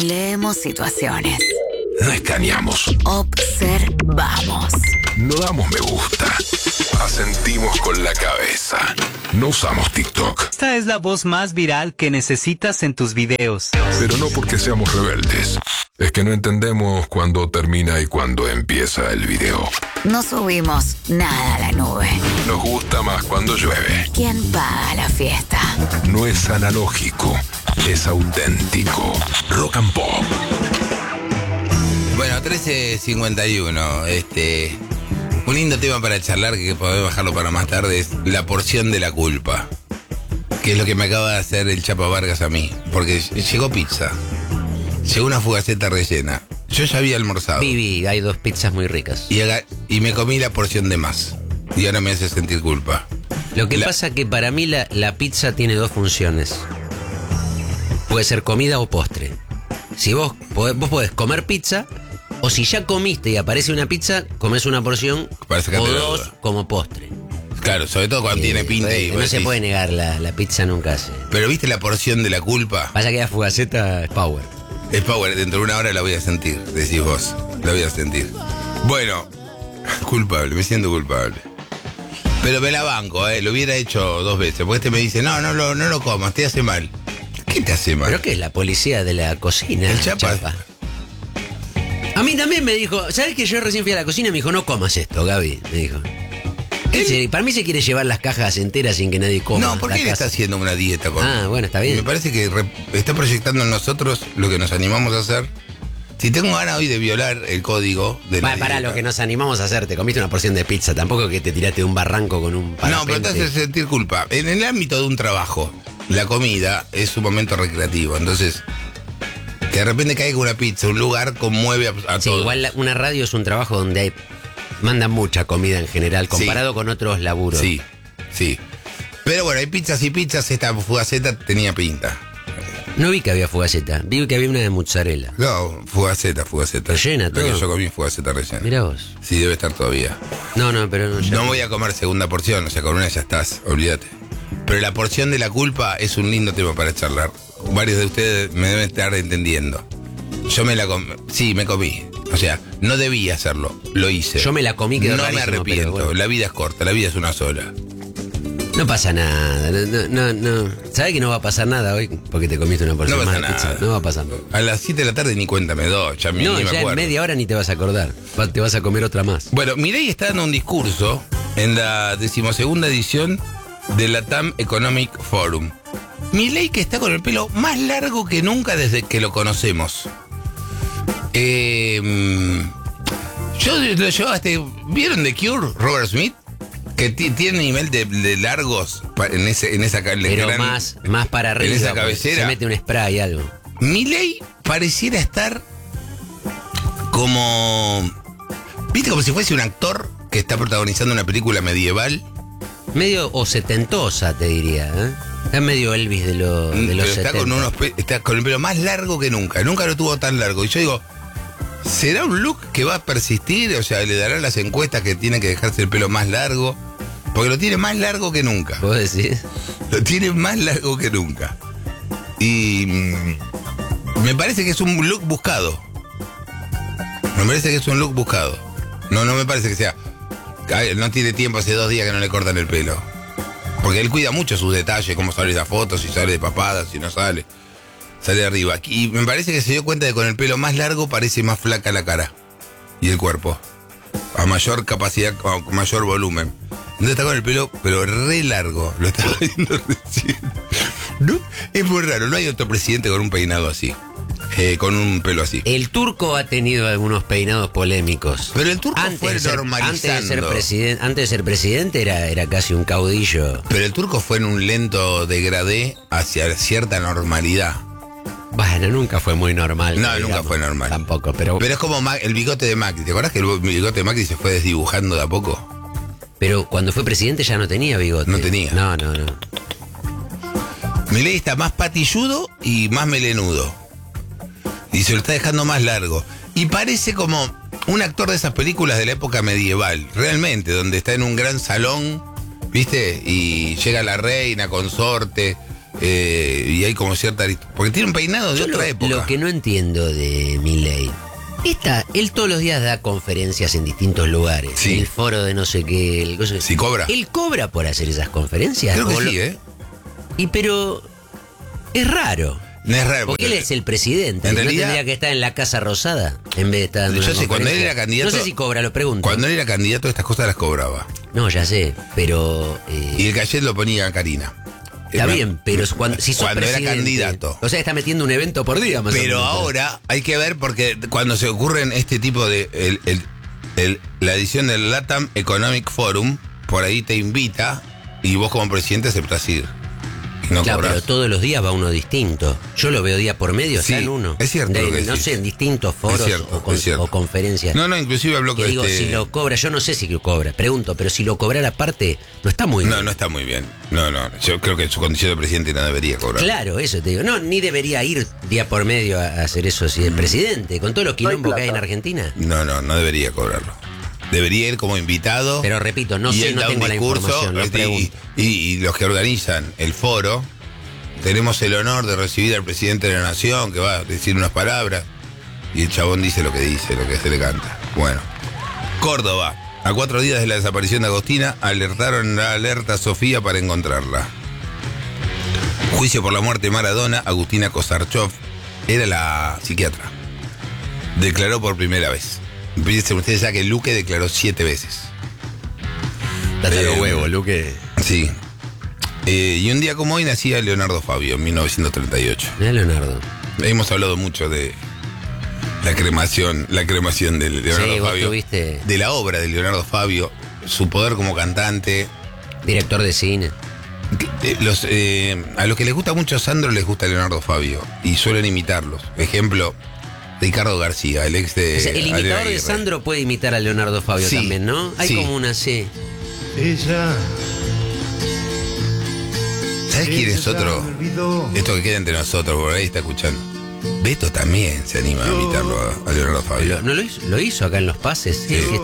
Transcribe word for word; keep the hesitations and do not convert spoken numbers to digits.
Leemos situaciones. No escaneamos. Observamos. No damos me gusta. Asentimos con la cabeza. No usamos TikTok. Esta es la voz más viral que necesitas en tus videos. Pero no porque seamos rebeldes. Es que no entendemos cuándo termina y cuándo empieza el video. No subimos nada a la nube. Nos gusta más cuando llueve. ¿Quién paga la fiesta? No es analógico, es auténtico. Rock and Pop. Bueno, trece cincuenta y uno, este, un lindo tema para charlar, que podemos bajarlo para más tarde, es la porción de la culpa, que es lo que me acaba de hacer el Chapa Vargas a mí, porque llegó pizza, llegó una fugaceta rellena, yo ya había almorzado. Vivi, hay dos pizzas muy ricas. Y, haga, y me comí la porción de más, y ahora me hace sentir culpa. Lo que la, pasa que para mí la, la pizza tiene dos funciones, puede ser comida o postre. Si vos podés, vos podés comer pizza, o si ya comiste y aparece una pizza, comés una porción o dos como postre. Claro, sobre todo cuando eh, tiene pinta pues, y... No se puede negar, la, la pizza nunca hace. Pero ¿viste la porción de la culpa? Pasa que la fugaceta es power. Es power, dentro de una hora la voy a sentir, decís vos. La voy a sentir. Bueno, culpable, me siento culpable. Pero me la banco, eh, lo hubiera hecho dos veces. Porque este me dice, no, no, no, no lo comas, te hace mal. ¿Qué te hace mal? ¿Pero qué es la policía de la cocina? El Chapa. Chapa. A mí también me dijo, ¿sabes que yo recién fui a la cocina y me dijo, no comas esto, Gaby? Me dijo. Se, para mí se quiere llevar las cajas enteras sin que nadie coma. No, porque él está haciendo una dieta con... Ah, bueno, está bien. Me parece que re, está proyectando en nosotros lo que nos animamos a hacer. Si tengo ganas hoy de violar el código de la Bueno, para lo que nos animamos a hacer, te comiste una porción de pizza, tampoco que te tiraste de un barranco con un parapente. No, pero te hace sentir culpa. En el ámbito de un trabajo, la comida es un momento recreativo, entonces... Que de repente caiga una pizza, un lugar conmueve a, a sí, todos. Igual una radio es un trabajo donde hay, mandan mucha comida en general, comparado sí. con otros laburos. Sí, sí. Pero bueno, hay pizzas y pizzas, esta fugaceta tenía pinta. No vi que había fugaceta, vi que había una de mozzarella. No, fugaceta, fugaceta. Rellena todo. Pero yo comí fugaceta rellena. Mirá vos. Sí, debe estar todavía. No, no, pero no. No voy a comer segunda porción, o sea, con una ya estás, olvídate. Pero la porción de la culpa es un lindo tema para charlar. Varios de ustedes me deben estar entendiendo. Yo me la comí. Sí, me comí. O sea, no debía hacerlo. Lo hice. Yo me la comí, quedó No rarísimo, me arrepiento. Bueno. La vida es corta, la vida es una sola. No pasa nada. No, no, no. ¿Sabes que no va a pasar nada hoy? Porque te comiste una porción no pasa más de nada. pizza. No va a pasar nada. A las siete de la tarde ni cuéntame dos. Ya, no, ni ya me acuerdo. en media hora ni te vas a acordar. Te vas a comer otra más. Bueno, Milei está dando un discurso en la decimosegunda edición del Latam Economic Forum. Milei, que está con el pelo más largo que nunca desde que lo conocemos. Eh, yo lo llevaba a este... ¿Vieron The Cure, Robert Smith? Que t- tiene nivel de, de largos en, ese, en esa Pero gran, más, más para arriba. en esa cabecera. Se mete un spray, algo. Milei pareciera estar como... ¿Viste? Como si fuese un actor que está protagonizando una película medieval. Medio o setentosa, te diría, ¿eh? Es medio Elvis de, lo, de los Pero está setenta. con, unos pe- está con el pelo más largo que nunca. Nunca lo tuvo tan largo. Y yo digo, ¿será un look que va a persistir? O sea, ¿le darán las encuestas que tiene que dejarse el pelo más largo? Porque lo tiene más largo que nunca. ¿Vos decís? Lo tiene más largo que nunca. Y mmm, me parece que es un look buscado. Me parece que es un look buscado. No, no me parece que sea... Ay, no tiene tiempo, hace dos días que no le cortan el pelo. Porque él cuida mucho sus detalles, cómo sale la foto, si sale de papada, si no sale. Sale de arriba. Y me parece que se dio cuenta de que con el pelo más largo parece más flaca la cara. Y el cuerpo. A mayor capacidad, a mayor volumen. Entonces está con el pelo, pero re largo. Lo estaba viendo recién. ¿No? Es muy raro, no hay otro presidente con un peinado así. Eh, con un pelo así. El turco ha tenido algunos peinados polémicos. Pero el turco antes fue de ser, normalizando. Antes de ser presidente, antes de ser presidente era, era casi un caudillo. Pero el turco fue en un lento degradé hacia cierta normalidad. Bueno, nunca fue muy normal. No, digamos, nunca fue normal. Tampoco, pero... Pero es como Ma- el bigote de Macri. ¿Te acordás que el bigote de Macri se fue desdibujando de a poco? Pero cuando fue presidente ya no tenía bigote. No tenía. No, no, no. Milei está más patilludo y más melenudo. Y se lo está dejando más largo. Y parece como un actor de esas películas de la época medieval. Realmente, donde está en un gran salón, ¿viste? Y llega la reina, consorte, Eh, y hay como cierta... Porque tiene un peinado de Yo otra lo, época. Lo que no entiendo de Milei. Esta, él todos los días da conferencias en distintos lugares. Sí. El foro de no sé qué. El, cosa- Sí, cobra. ¿Él cobra por hacer esas conferencias? Creo que O lo- sí, ¿eh? Y pero es raro. No es raro. Porque él es el presidente. En ¿No realidad- tendría que estar en la Casa Rosada en vez de estar en Yo una sé, cuando él conferencia? era candidato- No sé si cobra, lo pregunto. Cuando él era candidato, estas cosas las cobraba. No, ya sé, pero... eh, Y el cachet lo ponía a Karina. está Eh, bien, pero es cuando, si sos cuando era presidente, candidato. O sea, está metiendo un evento por día más o Pero menos. ahora hay que ver porque cuando se ocurren este tipo de... el- el- el- la edición del LATAM Economic Forum, por ahí te invita y vos como presidente aceptás ir. Y no Claro, cobrás. pero todos los días va uno distinto. Yo lo veo día por medio, Sí, está en uno. es cierto De- lo que no decís. sé, en distintos foros Es cierto, o, con- es cierto. o conferencias. No, no, inclusive habló que con digo, este... si lo cobra, yo no sé si lo cobra, pregunto, pero si lo cobrara aparte, no está muy No, bien. no está muy bien. No, no, yo creo que en su condición de presidente no debería cobrar. Claro, eso te digo. No, ni debería ir día por medio a a hacer eso si es Mm. presidente, con todo lo quilombo que hay en Argentina. No, no, no debería cobrarlo. Debería ir como invitado. Pero repito, no y sé, él no da un tengo la discurso, información, lo este, y, pregunto. y- y los que organizan el foro, tenemos el honor de recibir al presidente de la nación que va a decir unas palabras. Y el chabón dice lo que dice, lo que se le canta. Bueno, Córdoba. A cuatro días de la desaparición de Agostina, alertaron la alerta Sofía para encontrarla. Juicio por la muerte de Maradona, Agustina Kosarchov era la psiquiatra. Declaró por primera vez. Piensen ustedes ya que Luque declaró siete veces. Date los Eh, huevos, Luque. Sí. Eh, y un día como hoy nacía Leonardo Fabio, en mil novecientos treinta y ocho. Mira, Leonardo. Hemos hablado mucho de la cremación, la cremación de Leonardo Sí, vos Fabio. tuviste- De la obra de Leonardo Fabio, su poder como cantante. Director de cine. Que- eh, Los, eh, a los que les gusta mucho Sandro les gusta Leonardo Fabio y suelen imitarlos. Ejemplo, Ricardo García, el ex de. O sea, el Ariel imitador de Aguirre. Sandro puede imitar a Leonardo Fabio Sí, también, ¿no? Hay sí. como una C. Ella. ¿Sabes quién es ella otro? me olvidó. Esto que queda entre nosotros, por ahí está escuchando. Beto también se anima a imitarlo a, a Leonardo Fabio. Lo, ¿No lo hizo? Lo hizo acá en Los Pases. Sí, sí,